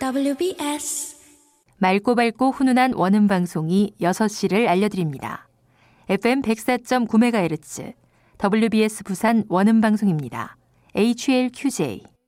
WBS 맑고 밝고 훈훈한 원음 방송이 6시를 알려드립니다. FM 104.9MHz WBS 부산 원음 방송입니다. HLQJ